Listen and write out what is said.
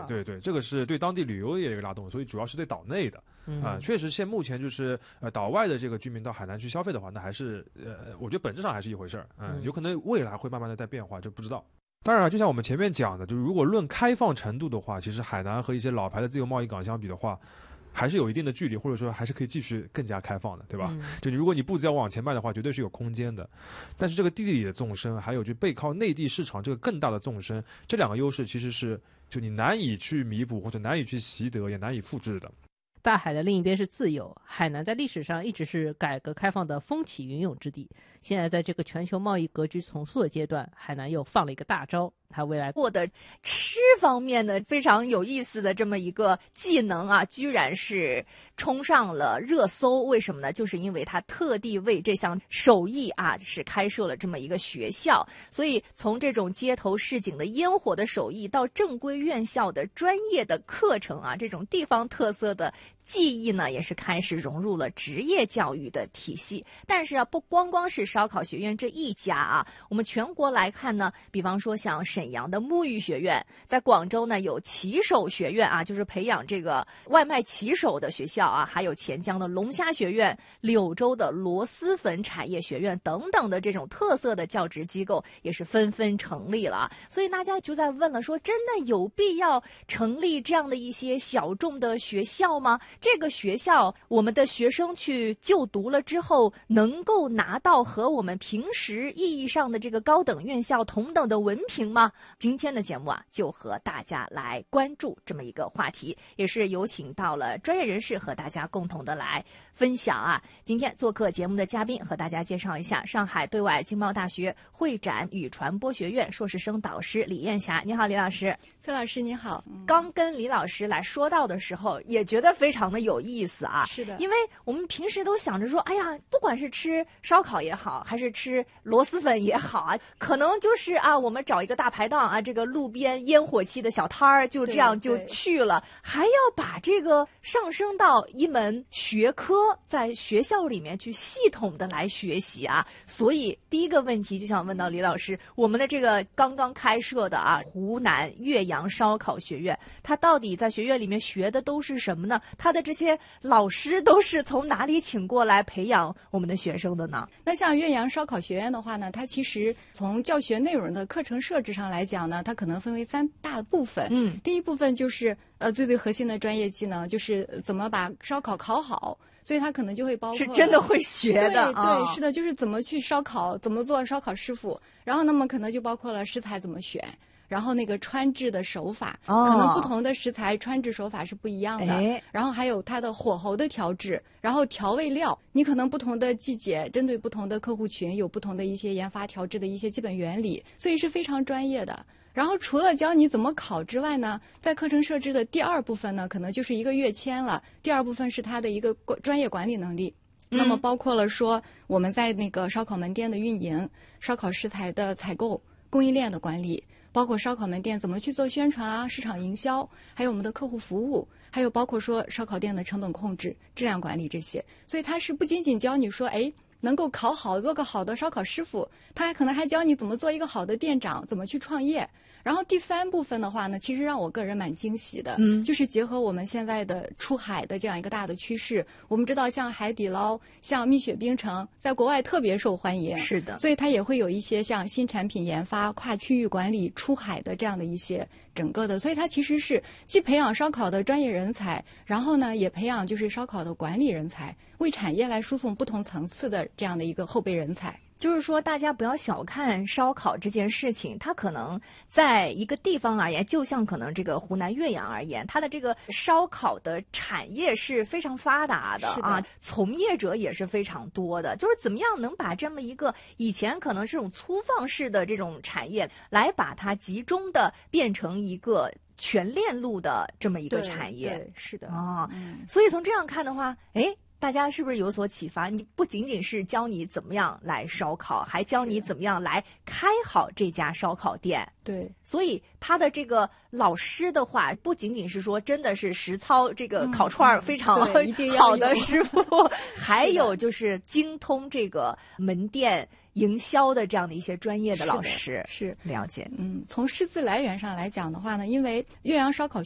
对对，这个是对当地旅游也有一个拉动，所以主要是对岛内的确实目前就是岛外的这个居民到海南去消费的话，那还是我觉得本质上还是一回事儿，有可能未来会慢慢的在变化，这不知道。当然就像我们前面讲的，就是如果论开放程度的话，其实海南和一些老牌的自由贸易港相比的话，还是有一定的距离，或者说还是可以继续更加开放的，对吧？就如果你步子要往前迈的话，绝对是有空间的。但是这个地理的纵深，还有就背靠内地市场这个更大的纵深，这两个优势其实是就你难以去弥补，或者难以去习得，也难以复制的。 大海的另一边是自由，海南在历史上一直是改革开放的风起云涌之地。现在在这个全球贸易格局重塑的阶段，海南又放了一个大招，它未来获得吃方面的非常有意思的这么一个技能啊，居然是冲上了热搜。为什么呢？就是因为它特地为这项手艺啊是开设了这么一个学校，所以从这种街头市井的烟火的手艺到正规院校的专业的课程啊，这种地方特色的技艺呢，也是开始融入了职业教育的体系。但是啊，不光光是烧烤学院这一家啊，我们全国来看呢，比方说像沈阳的沐浴学院，在广州呢有骑手学院啊，就是培养这个外卖骑手的学校啊，还有钱江的龙虾学院、柳州的螺蛳粉产业学院等等的这种特色的教职机构也是纷纷成立了。所以大家就在问了，说真的有必要成立这样的一些小众的学校吗？这个学校我们的学生去就读了之后，能够拿到和我们平时意义上的这个高等院校同等的文凭吗？今天的节目啊，就和大家来关注这么一个话题，也是有请到了专业人士和大家共同的来分享啊。今天做客节目的嘉宾，和大家介绍一下上海对外经贸大学会展与传播学院硕士生导师李艳霞。你好，李老师。 崔老师你好。 刚跟李老师来说到的时候，也觉得非常的有意思啊。 是的， 因为我们平时都想着说，哎呀，不管是吃烧烤也好，还是吃螺蛳粉也好啊，可能就是啊，我们找一个大排档啊，这个路边烟火气的小摊儿，就这样就去了，还要把这个上升到一门学科，在学校里面去系统的来学习啊。所以第一个问题就想问到李老师，我们的这个刚刚开设的啊湖南岳阳烧烤学院，它到底在学院里面学的都是什么呢？它的这些老师都是从哪里请过来培养我们的学生的呢？ 那像岳阳烧烤学院的话呢，它其实从教学内容的课程设置上来讲呢，它可能分为3大部分。第一部分就是最核心的专业技能，就是怎么把烧烤烤好。所以它可能就会包括是真的会学的， 对，是的，就是怎么去烧烤，怎么做烧烤师傅。然后那么可能就包括了食材怎么选，然后那个穿制的手法，可能不同的食材穿制手法是不一样的。然后还有它的火候的调制，然后调味料，你可能不同的季节针对不同的客户群有不同的一些研发调制的一些基本原理，所以是非常专业的。然后除了教你怎么烤之外呢，在课程设置的第2部分呢，可能就是一个跃迁了。第2部分是它的一个专业管理能力。那么包括了说我们在那个烧烤门店的运营、烧烤食材的采购、供应链的管理，包括烧烤门店怎么去做宣传啊、市场营销，还有我们的客户服务，还有包括说烧烤店的成本控制、质量管理这些。所以它是不仅仅教你说能够烤好，做个好的烧烤师傅，他可能还教你怎么做一个好的店长，怎么去创业。然后第3部分的话呢，其实让我个人蛮惊喜的，就是结合我们现在的出海的这样一个大的趋势。我们知道像海底捞、像蜜雪冰城在国外特别受欢迎， 是的， 所以它也会有一些像新产品研发、跨区域管理、出海的这样的一些整个的，所以它其实是既培养烧烤的专业人才，然后呢也培养就是烧烤的管理人才，为产业来输送不同层次的这样的一个后备人才。 就是说大家不要小看烧烤这件事情，它可能在一个地方而言，就像可能这个湖南岳阳而言，它的这个烧烤的产业是非常发达的啊，从业者也是非常多的。就是怎么样能把这么一个以前可能是这种粗放式的这种产业，来把它集中的变成一个全链路的这么一个产业。 对，是的所以从这样看的话，大家是不是有所启发？你不仅仅是教你怎么样来烧烤，还教你怎么样来开好这家烧烤店。 对， 所以他的这个老师的话，不仅仅是说真的是实操这个烤串非常好的师傅，还有就是精通这个门店营销的这样的一些专业的老师。 是了解。 从师资来源上来讲的话呢，因为岳阳烧烤